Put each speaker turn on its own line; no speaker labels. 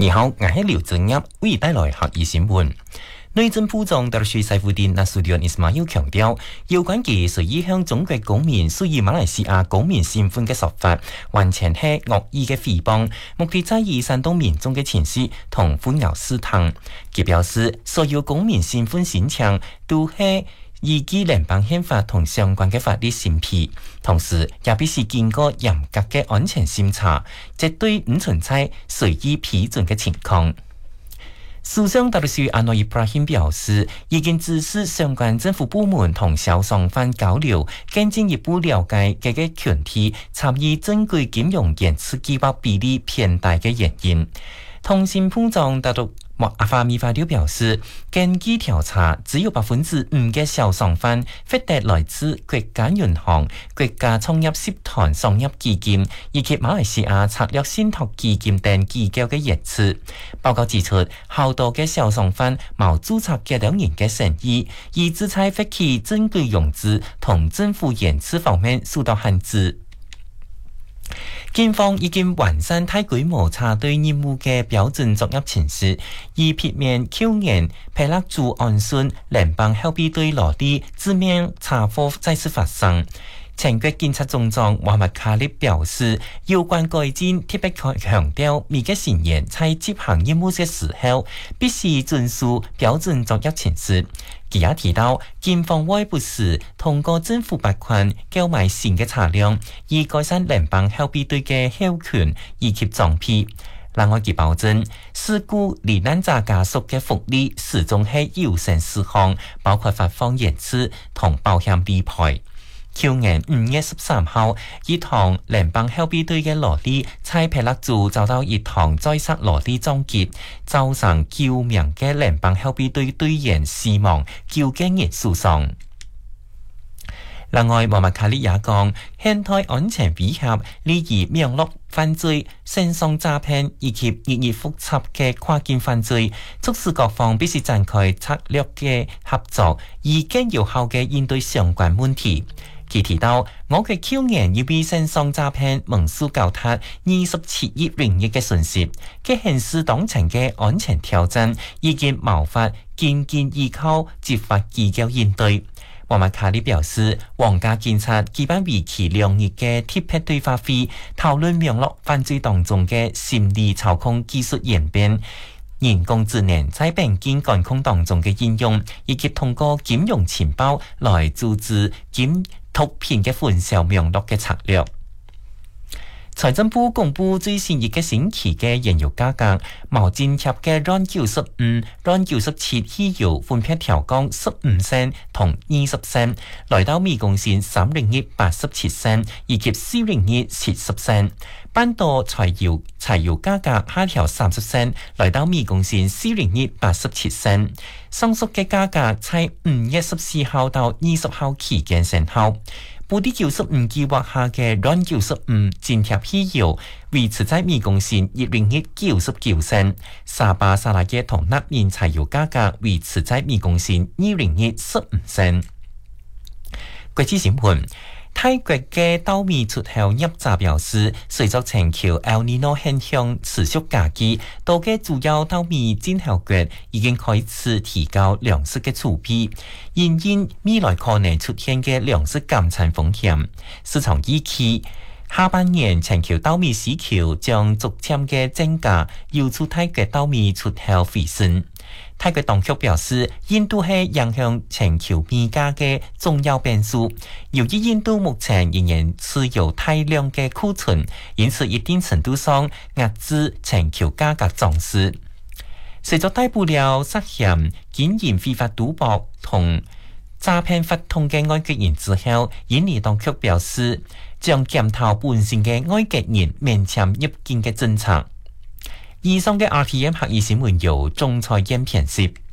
你好，我係劉振業，為帶來客語新聞。內政部長特區賽夫丁納蘇迪恩伊斯馬要強調，有關其隨意向中國公民輸入馬來西亞公民身份嘅說法，完全係惡意嘅誹謗，目的在於煽動民眾嘅情緒同混淆視聽。佢表示，所有公民身份申請都係依據聯邦憲法同相關嘅法律審批，同時也必須經過嚴格嘅安全審查，絕對唔存在隨意批准嘅情況。首相特魯安諾伊布拉欣表示，已經指示相關政府部門同小商販交流，更進一步了解各個群體參與正規金融延遲計劃比例偏大嘅原因。通信部長特魯阿法米法條表示，根據調查，只有5%嘅小商販獲得來自國家銀行、國家創業集團商業基金以及馬來西亞策略信託基金等機構嘅熱刺。報告指出，好多嘅小商販冇註冊嘅兩年嘅生意，以致在獲取正規融資同政府延遲方面受到限制。警方已經完善大規模查對任務嘅標準作業程序，以避免去年霹靂州安順聯邦後備隊羅啲致命查獲再次發生。前國警察總長瓦麥卡利表示，有關改進特別強調每個成員在執行任務嘅時候必須遵守標準作業程序。佢也提到，警方會不時通過政府撥款購買新嘅車輛，以改善聯邦後備隊嘅後勤以及裝備。另外，佢保證事故罹難者家屬嘅福利始終係優先事項，包括發放延遲同保險理賠。去年5月13號，一趟聯邦後備隊嘅羅啲在霹靂州遭到一趟載塞羅啲撞擊，造成9名嘅聯邦後備隊隊員死亡，9個人受傷。另外，莫麥卡利也講，現代安全威脅嚟自網絡犯罪、線上詐騙以及日益複雜嘅跨境犯罪，促使各方必須展開策略嘅合作，以更有效嘅應對相關問題。佢提到，我國去年要被線上詐騙民事交達27億ringgit嘅損失，佢顯示當前嘅安全挑戰已經無法僅僅依靠執法機構應對。莫麥卡利表示，皇家警察舉辦為期2日嘅特別對話會，討論網絡犯罪當中嘅心理操控技術演變、人工智能在邊境管控當中嘅應用，以及通過金融情報來阻止毒品嘅分銷網絡嘅策略。財政部公布最新一個星期嘅燃油價格，冇津貼嘅RON 95、RON 97汽油分別調降15仙同20仙，來到每公升3ringgit 87仙以及4ringgit 70仙。半島柴油價格下調30仙，來到每公升4ringgit 87仙。上述嘅價格在5月14號到20號期間生效。布啲95計劃下嘅RON 95津貼汽油維持在每公升1ringgit 99仙，沙巴沙拉嘅同納棉柴油價格維持在每公升2ringgit 15仙。國際新聞。泰國嘅稻米出口業者表示，隨着全球 El Niño 現象持續加劇，多個主要稻米進口國已經開始提高糧食嘅儲備，因未來可能出現嘅糧食減產風險。市場預期下半年全球稻米需求將逐漸嘅增加，要促泰國稻米出口回升。泰國當局表示，印度係影響全球米價嘅重要變數。由於印度目前仍然持有大量嘅庫存，因此一定程度上壓制全球價格漲勢。隨着逮捕了涉嫌經營非法賭博同詐騙法通嘅外國人之後，印尼當局表示將檢討本省嘅外國人免簽入境嘅政策。以上嘅 RTM 客語新聞由鍾彩嫣編輯。